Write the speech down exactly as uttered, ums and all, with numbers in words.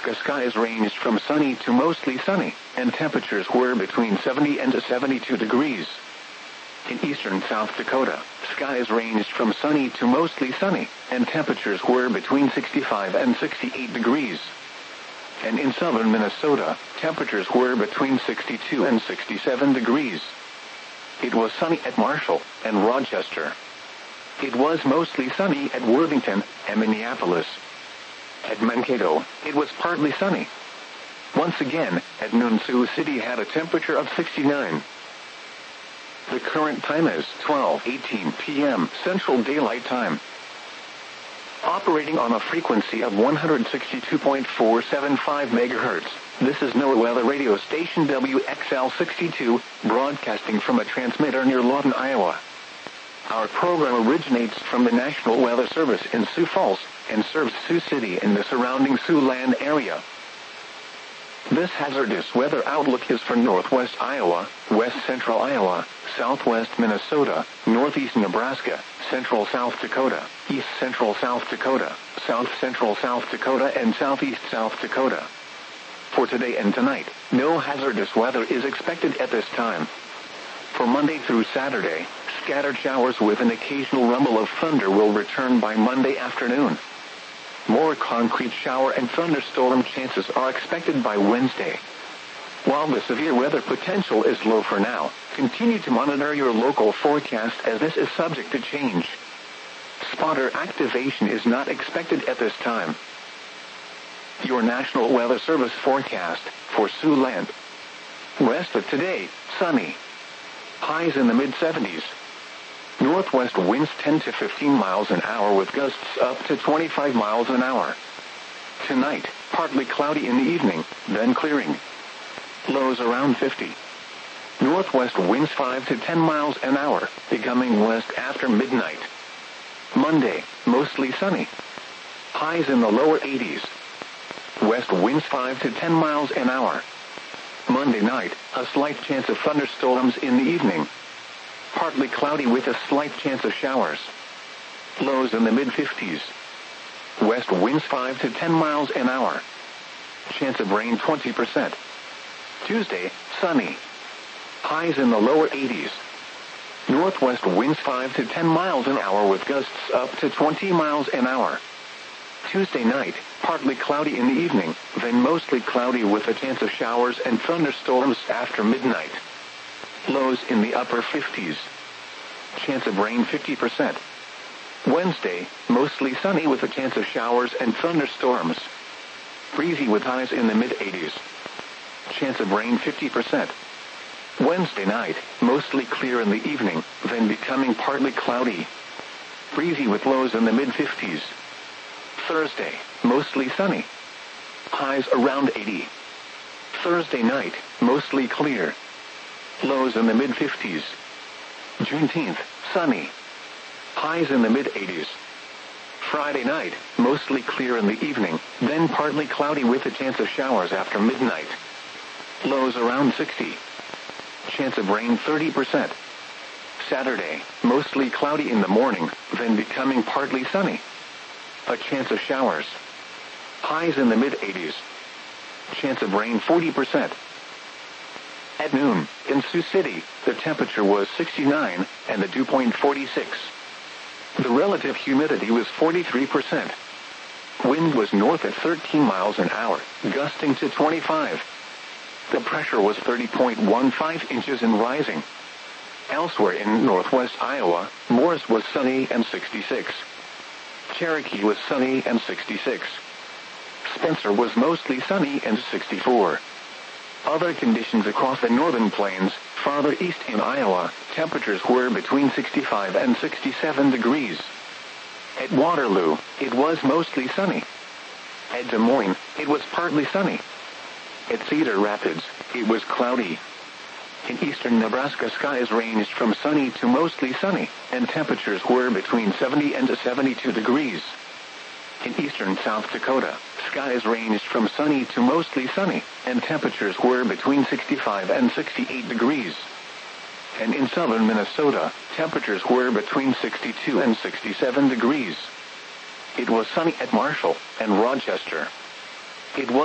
Nebraska skies ranged from sunny to mostly sunny, and temperatures were between seventy and seventy-two degrees. In eastern South Dakota, skies ranged from sunny to mostly sunny, and temperatures were between sixty-five and sixty-eight degrees. And in southern Minnesota, temperatures were between sixty-two and sixty-seven degrees. It was sunny at Marshall and Rochester. It was mostly sunny at Worthington and Minneapolis. At Mankato, it was partly sunny. Once again, at noon Sioux City had a temperature of sixty-nine. The current time is twelve eighteen p m Central Daylight Time. Operating on a frequency of one hundred sixty-two point four seven five megahertz, this is NOAA Weather Radio Station W X L sixty-two, broadcasting from a transmitter near Lawton, Iowa. Our program originates from the National Weather Service in Sioux Falls and serves Sioux City and the surrounding Siouxland area. This hazardous weather outlook is for northwest Iowa, west central Iowa, southwest Minnesota, northeast Nebraska, central South Dakota, east central South Dakota, south central South Dakota, and southeast South Dakota. For today and tonight, no hazardous weather is expected at this time. For Monday through Saturday, scattered showers with an occasional rumble of thunder will return by Monday afternoon. More concrete shower and thunderstorm chances are expected by Wednesday. While the severe weather potential is low for now, continue to monitor your local forecast as this is subject to change. Spotter activation is not expected at this time. Your National Weather Service forecast for Siouxland. Rest of today, sunny. Highs in the mid seventies. Northwest winds ten to fifteen miles an hour with gusts up to twenty-five miles an hour. Tonight, partly cloudy in the evening, then clearing. Lows around fifty. Northwest winds five to ten miles an hour, becoming west after midnight. Monday, mostly sunny. Highs in the lower eighties. West winds five to ten miles an hour. Monday night, a slight chance of thunderstorms in the evening. Partly cloudy with a slight chance of showers. Lows in the mid fifties. West winds five to ten miles an hour. Chance of rain twenty percent. Tuesday, sunny. Highs in the lower eighties. Northwest winds five to ten miles an hour with gusts up to twenty miles an hour. Tuesday night, partly cloudy in the evening, then mostly cloudy with a chance of showers and thunderstorms after midnight. Lows in the upper fifties. Chance of rain fifty percent. Wednesday, mostly sunny with a chance of showers and thunderstorms. Breezy with highs in the mid eighties. Chance of rain fifty percent. Wednesday night, mostly clear in the evening, then becoming partly cloudy. Breezy with lows in the mid fifties. Thursday, mostly sunny. Highs around eighty. Thursday night, mostly clear. Lows in the mid fifties. Juneteenth, sunny. Highs in the mid eighties. Friday night, mostly clear in the evening, then partly cloudy with a chance of showers after midnight. Lows around sixty. Chance of rain thirty percent. Saturday, mostly cloudy in the morning, then becoming partly sunny. A chance of showers. Highs in the mid eighties. Chance of rain forty percent. At noon, in Sioux City, the temperature was sixty-nine, and the dew point forty-six. The relative humidity was forty-three percent. Wind was north at thirteen miles an hour, gusting to twenty-five. The pressure was thirty point one five inches and rising. Elsewhere in northwest Iowa, Morris was sunny and sixty-six. Cherokee was sunny and sixty-six. Spencer was mostly sunny and sixty-four. Other conditions across the northern plains, farther east in Iowa, temperatures were between sixty-five and sixty-seven degrees. At Waterloo, it was mostly sunny. At Des Moines, it was partly sunny. At Cedar Rapids, it was cloudy. In eastern Nebraska, skies ranged from sunny to mostly sunny, and temperatures were between seventy and seventy-two degrees. In eastern South Dakota, skies ranged from sunny to mostly sunny, and temperatures were between sixty-five and sixty-eight degrees. And in southern Minnesota, temperatures were between sixty-two and sixty-seven degrees. It was sunny at Marshall and Rochester. It was